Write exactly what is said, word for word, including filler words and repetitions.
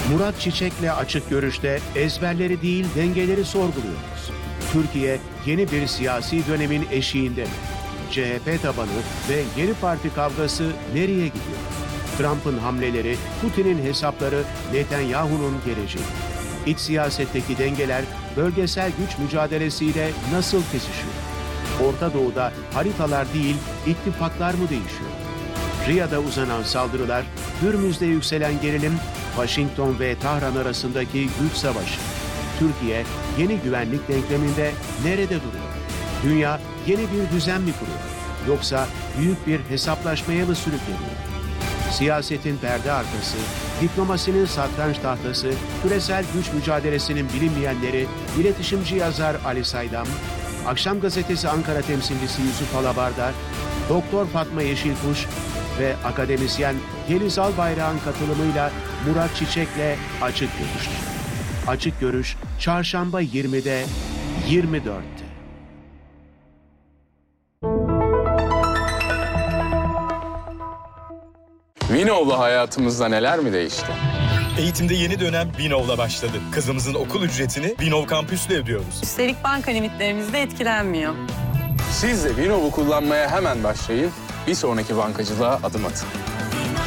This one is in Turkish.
Murat Çiçek'le Açık Görüş'te ezberleri değil dengeleri sorguluyoruz. Türkiye yeni bir siyasi dönemin eşiğinde mi? C H P tabanı ve yeni parti kavgası nereye gidiyor? Trump'ın hamleleri, Putin'in hesapları, Netanyahu'nun geleceği. İç siyasetteki dengeler bölgesel güç mücadelesiyle nasıl kesişiyor? Orta Doğu'da haritalar değil, ittifaklar mı değişiyor? Riyad'a uzanan saldırılar, Hürmüz'de yükselen gerilim, Washington ve Tahran arasındaki güç savaşı. Türkiye yeni güvenlik denkleminde nerede duruyor? Dünya yeni bir düzen mi kuruyor? Yoksa büyük bir hesaplaşmaya mı sürükleniyor? Siyasetin perde arkası, diplomasinin satranç tahtası, küresel güç mücadelesinin bilinmeyenleri, iletişimci yazar Ali Saydam, Akşam Gazetesi Ankara temsilcisi Yusuf Alabardar, Doktor Fatma Yeşilkuş ve akademisyen Yeliz Albayrak'ın katılımıyla Murat Çiçek'le Açık Görüş'te. Açık Görüş, Çarşamba yirmide, yirmi dörtte. Vinov'la hayatımızda neler mi değişti? Eğitimde yeni dönem Vinov'la başladı. Kızımızın okul ücretini Vinov kampüsle ödüyoruz. Üstelik banka limitlerimiz de etkilenmiyor. Siz de Vinov'u kullanmaya hemen başlayın. Bir sonraki bankacılığa adım atın.